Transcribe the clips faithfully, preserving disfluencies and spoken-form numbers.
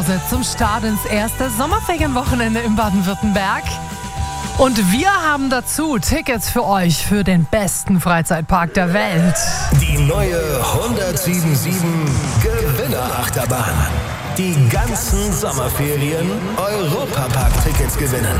Zum Start ins erste Sommerferienwochenende in Baden-Württemberg. Und wir haben dazu Tickets für euch für den besten Freizeitpark der Welt. Die neue hundertsieben Gewinner-Achterbahn. Die ganzen Sommerferien Europapark-Tickets gewinnen.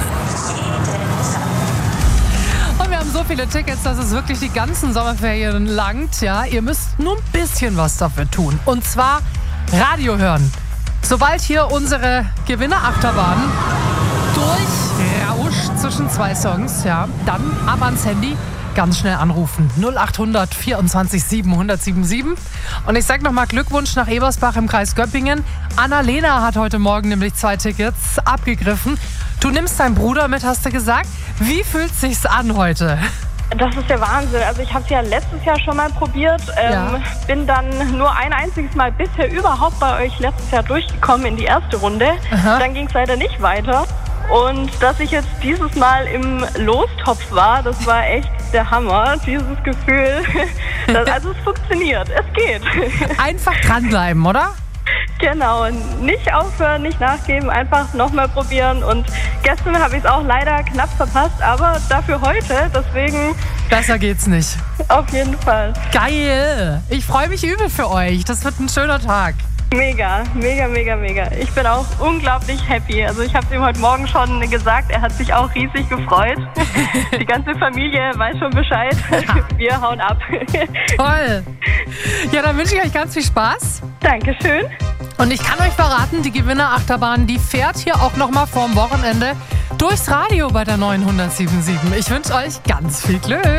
Und wir haben so viele Tickets, dass es wirklich die ganzen Sommerferien langt. Ja, ihr müsst nur ein bisschen was dafür tun. Und zwar Radio hören. Sobald hier unsere Gewinner-Achterbahn durchrauscht zwischen zwei Songs, ja, dann ab ans Handy ganz schnell anrufen. null achthundert vierundzwanzig siebenhundert siebenundsiebzig. Und ich sag nochmal Glückwunsch nach Ebersbach im Kreis Göppingen. Annalena hat heute Morgen nämlich zwei Tickets abgegriffen. Du nimmst deinen Bruder mit, hast du gesagt. Wie fühlt sich's an heute? Das ist der Wahnsinn. Also ich habe es ja letztes Jahr schon mal probiert, ähm, Ja. bin dann nur ein einziges Mal bisher überhaupt bei euch letztes Jahr durchgekommen in die erste Runde. Aha. Dann ging es leider nicht weiter. Und dass ich jetzt dieses Mal im Lostopf war, das war echt der Hammer. Dieses Gefühl, das, also es funktioniert, es geht. Einfach dranbleiben, oder? Genau, nicht aufhören, nicht nachgeben, einfach nochmal probieren. Und gestern habe ich es auch leider knapp verpasst, aber dafür heute, deswegen Besser geht's nicht. auf jeden Fall. Geil! Ich freue mich übel für euch. Das wird ein schöner Tag. Mega, mega, mega, mega. Ich bin auch unglaublich happy. Also ich habe es ihm heute Morgen schon gesagt, er hat sich auch riesig gefreut. Die ganze Familie weiß schon Bescheid. Wir hauen ab. Toll! Ja, dann wünsche ich euch ganz viel Spaß. Dankeschön. Und ich kann euch verraten, die Gewinner-Achterbahn, die fährt hier auch nochmal vorm Wochenende durchs Radio bei der neuen hundertsiebenundsiebzig. Ich wünsche euch ganz viel Glück.